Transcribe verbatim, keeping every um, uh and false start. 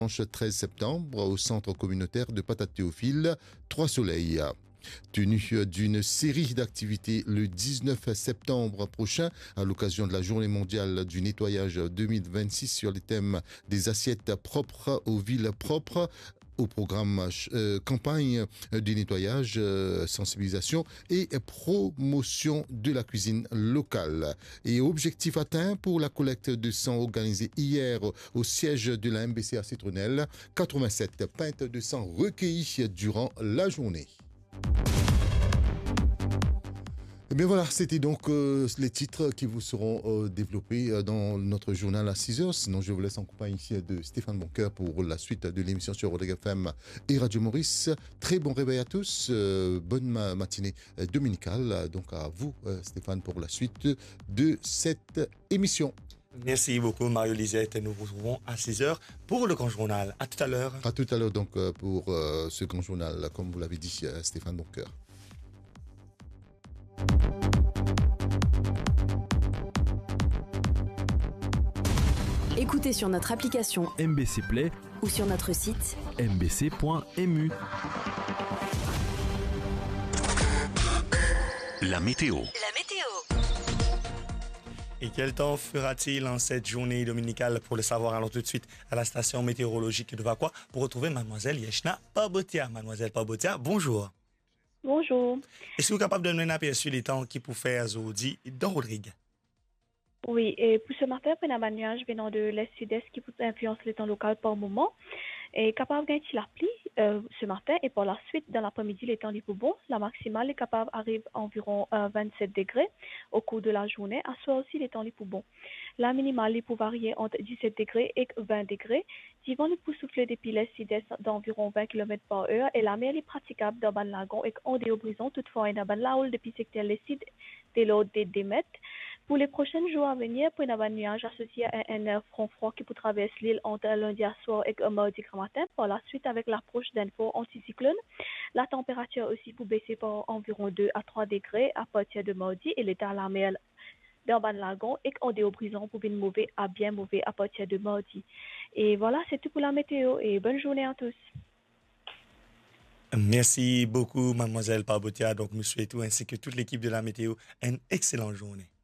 dimanche treize septembre au centre communautaire de Patate-Théophile, Trois Soleils. Tenue d'une série d'activités le dix-neuf septembre prochain à l'occasion de la Journée mondiale du nettoyage deux mille vingt-six sur les thèmes des assiettes propres aux villes propres, au programme euh, campagne du nettoyage, euh, sensibilisation et promotion de la cuisine locale. Et objectif atteint pour la collecte de sang organisée hier au siège de la M B C à Citronnelle, quatre-vingt-sept pintes de sang recueillies durant la journée. Et bien voilà, c'était donc euh, les titres qui vous seront euh, développés euh, dans notre journal à six heures. Sinon, je vous laisse en compagnie ici de Stéphane Boncoeur pour la suite de l'émission sur Rodrigue F M et Radio Maurice. Très bon réveil à tous. Euh, bonne ma matinée euh, dominicale. Donc à vous, euh, Stéphane, pour la suite de cette émission. Merci beaucoup, Mario Lisette. Nous vous retrouvons à six heures pour le grand journal. À tout à l'heure. À tout à l'heure, donc, euh, pour euh, ce grand journal, comme vous l'avez dit, euh, Stéphane Boncoeur. Écoutez sur notre application M B C Play ou sur notre site m b c point m u. La météo. La météo. Et quel temps fera-t-il en cette journée dominicale? Pour le savoir, allons tout de suite à la station météorologique de Vakwa pour retrouver mademoiselle Yeshna Pabotia. Mademoiselle Pabotia, bonjour. Bonjour. Est-ce que vous êtes capable de nous donner un aperçu des temps qui pour faire aujourd'hui dans Rodrigue? Oui, et pour ce matin, il y a un nuage venant de l'est-sud-est qui influence le temps local par moment. Et capable de gagner la pluie euh, ce matin et par la suite, dans l'après-midi, les temps les plus bons. La maximale est capable arrive à environ euh, vingt-sept degrés au cours de la journée. À soir aussi, les temps les plus bons. La minimale est pour varier entre dix-sept degrés et vingt degrés. Divan est pour souffler depuis l'est-sud-est d'environ vingt kilomètres par heure. Et la mer est praticable dans le lagon et en déobrisant. Toutefois, il y a un laoul depuis secteur l'est-sud de l'eau des démètres. Pour les prochains jours à venir, pour un nuage associé à un front froid qui peut traverser l'île entre lundi à soir et mardi grand matin. Par la suite, avec l'approche d'un fort anticyclone, la température aussi peut baisser par environ deux à trois degrés à partir de mardi et l'état à la mer dans le lagon et en déobrisant pour bien mauvais à bien mauvais à partir de mardi. Et voilà, c'est tout pour la météo et bonne journée à tous. Merci beaucoup, mademoiselle Pabotia. Donc, nous souhaitons ainsi que toute l'équipe de la météo une excellente journée.